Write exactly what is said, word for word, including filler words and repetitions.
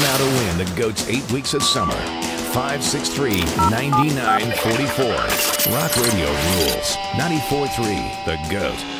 now to win the GOAT's eight weeks of summer. five six three, nine nine four four. Rock Radio rules. ninety-four point three, The GOAT.